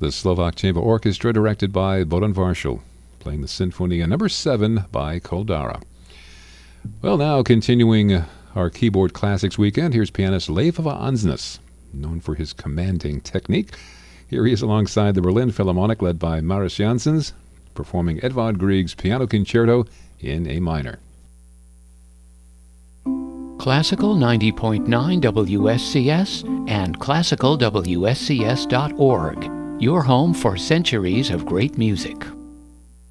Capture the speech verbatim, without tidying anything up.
the Slovak Chamber Orchestra, directed by Bohdan Varshel, playing the Sinfonia number seven by Koldara. Well, now continuing our keyboard classics weekend, here's pianist Leif ova Ansnes, known for his commanding technique. Here he is alongside the Berlin Philharmonic, led by Maris Janssens, performing Edvard Grieg's Piano Concerto in A minor. Classical ninety point nine W S C S and classical W S C S dot org, your home for centuries of great music.